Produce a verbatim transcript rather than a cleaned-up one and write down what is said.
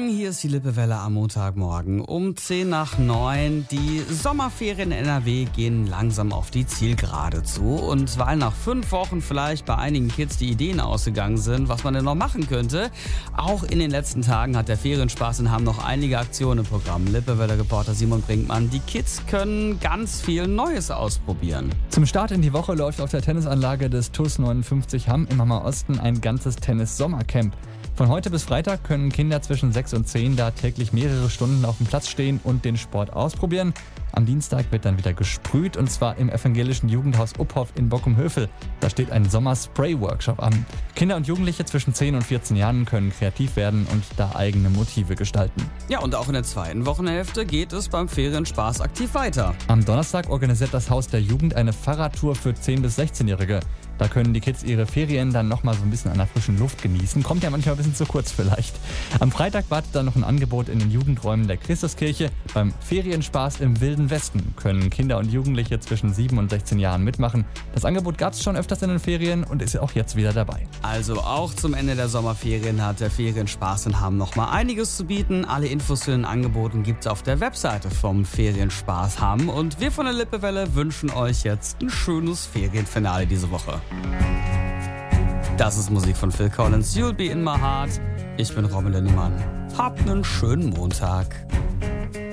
hier ist die Lippewelle am Montagmorgen um zehn nach neun. Die Sommerferien in N R W gehen langsam auf die Zielgerade zu. Und weil nach fünf Wochen vielleicht bei einigen Kids die Ideen ausgegangen sind, was man denn noch machen könnte, auch in den letzten Tagen hat der Ferienspaß in Hamm noch einige Aktionen im Programm. Lippewelle-Reporter Simon Brinkmann, die Kids können ganz viel Neues ausprobieren. Zum Start in die Woche läuft auf der Tennisanlage des T U S neunundfünfzig Hamm im Hammer Osten ein ganzes Tennis-Sommercamp. Von heute bis Freitag können Kinder zwischen sechs und zehn da täglich mehrere Stunden auf dem Platz stehen und den Sport ausprobieren. Am Dienstag wird dann wieder gesprüht und zwar im evangelischen Jugendhaus Uphoff in Bockum-Hövel. Da steht ein Sommer-Spray-Workshop an. Kinder und Jugendliche zwischen zehn und vierzehn Jahren können kreativ werden und da eigene Motive gestalten. Ja, und auch in der zweiten Wochenhälfte geht es beim Ferienspaß aktiv weiter. Am Donnerstag organisiert das Haus der Jugend eine Fahrradtour für zehn- bis sechzehnjährige. Da können die Kids ihre Ferien dann nochmal so ein bisschen an der frischen Luft genießen. Kommt ja manchmal ein bisschen zu kurz vielleicht. Am Freitag wartet dann noch ein Angebot in den Jugendräumen der Christuskirche. Beim Ferienspaß im Wilden Westen können Kinder und Jugendliche zwischen sieben und sechzehn Jahren mitmachen. Das Angebot gab es schon öfters in den Ferien und ist auch jetzt wieder dabei. Also auch zum Ende der Sommerferien hat der Ferienspaß in Hamm nochmal einiges zu bieten. Alle Infos zu den Angeboten gibt es auf der Webseite vom Ferienspaß Hamm. Und wir von der Lippewelle wünschen euch jetzt ein schönes Ferienfinale diese Woche. Das ist Musik von Phil Collins, You'll Be In My Heart. Ich bin Robin Linnemann. Habt einen schönen Montag.